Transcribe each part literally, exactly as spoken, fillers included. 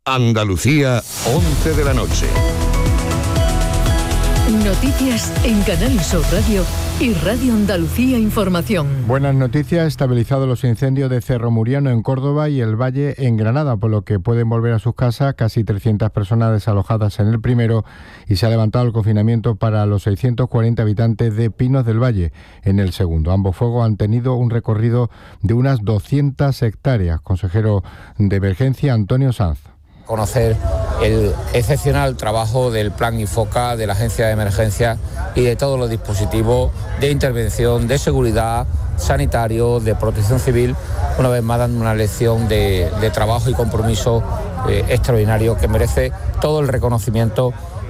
Andalucía, once de la noche. Noticias en Canal Sur Radio y Radio Andalucía Información. Buenas noticias, estabilizados los incendios de Cerro Muriano en Córdoba y El Valle en Granada, por lo que pueden volver a sus casas casi trescientas personas desalojadas en el primero, y se ha levantado el confinamiento para los seiscientos cuarenta habitantes de Pinos del Valle en el segundo. Ambos fuegos han tenido un recorrido de unas doscientas hectáreas. Consejero de Emergencia, Antonio Sanz. Conocer el excepcional trabajo del Plan IFOCA, de la Agencia de Emergencia y de todos los dispositivos de intervención, de seguridad, sanitario, de protección civil, una vez más dando una lección de, de trabajo y compromiso eh, extraordinario que merece todo el reconocimiento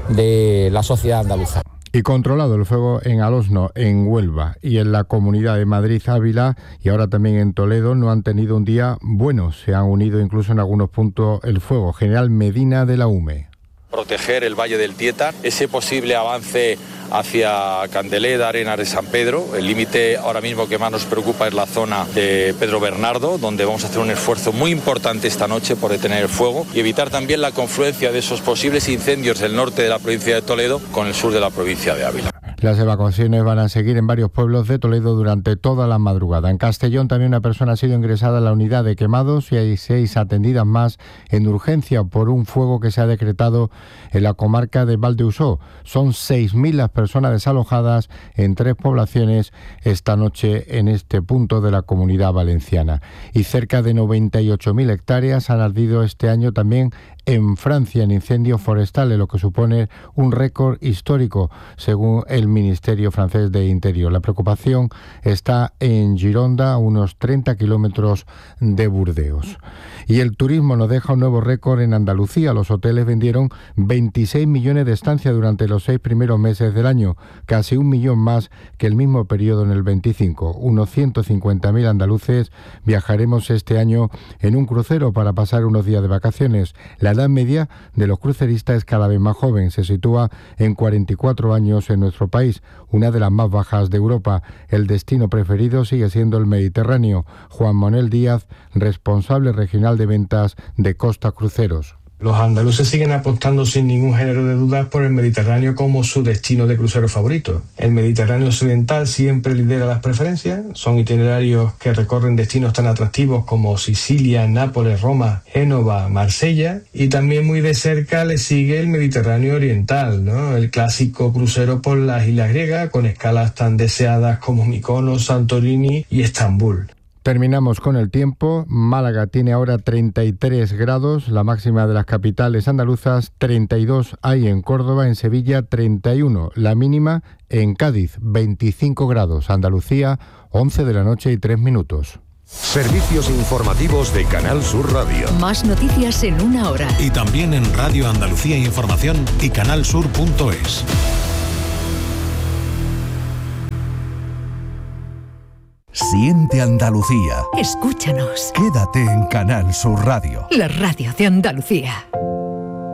de la sociedad andaluza. Y controlado el fuego en Alosno, en Huelva, y en la Comunidad de Madrid, Ávila y ahora también en Toledo no han tenido un día bueno. Se han unido incluso en algunos puntos el fuego. General Medina de la U M E. Proteger el Valle del Tietar, ese posible avance hacia Candeleda, Arenas de San Pedro. El límite ahora mismo que más nos preocupa es la zona de Pedro Bernardo, donde vamos a hacer un esfuerzo muy importante esta noche por detener el fuego y evitar también la confluencia de esos posibles incendios del norte de la provincia de Toledo con el sur de la provincia de Ávila. Las evacuaciones van a seguir en varios pueblos de Toledo durante toda la madrugada. En Castellón también una persona ha sido ingresada en la unidad de quemados y hay seis atendidas más en urgencia por un fuego que se ha decretado en la comarca de Valdeusó. Son seis mil las personas desalojadas en tres poblaciones esta noche en este punto de la Comunidad Valenciana. Y cerca de noventa y ocho mil hectáreas han ardido este año también en Francia en incendios forestales, lo que supone un récord histórico, según el Ministerio francés de Interior. La preocupación está en Gironda, a unos treinta kilómetros de Burdeos. Y el turismo nos deja un nuevo récord en Andalucía. Los hoteles vendieron veintiséis millones de estancias durante los seis primeros meses del año, casi un millón más que el mismo periodo en el veinticinco. Unos ciento cincuenta mil andaluces viajaremos este año en un crucero para pasar unos días de vacaciones. La edad media de los cruceristas es cada vez más joven, se sitúa en cuarenta y cuatro años en nuestro país, una de las más bajas de Europa. El destino preferido sigue siendo el Mediterráneo. Juan Manuel Díaz, responsable regional de ventas de Costa Cruceros. Los andaluces siguen apostando sin ningún género de dudas por el Mediterráneo como su destino de crucero favorito. El Mediterráneo occidental siempre lidera las preferencias. Son itinerarios que recorren destinos tan atractivos como Sicilia, Nápoles, Roma, Génova, Marsella. Y también muy de cerca le sigue el Mediterráneo oriental, ¿no? El clásico crucero por las islas griegas, con escalas tan deseadas como Mykonos, Santorini y Estambul. Terminamos con el tiempo. Málaga tiene ahora treinta y tres grados, la máxima de las capitales andaluzas, treinta y dos hay en Córdoba, en Sevilla treinta y uno, la mínima en Cádiz veinticinco grados, Andalucía once de la noche y tres minutos. Servicios informativos de Canal Sur Radio. Más noticias en una hora. Y también en Radio Andalucía Información y canalsur punto es. Siente Andalucía. Escúchanos. Quédate en Canal Sur Radio. La radio de Andalucía.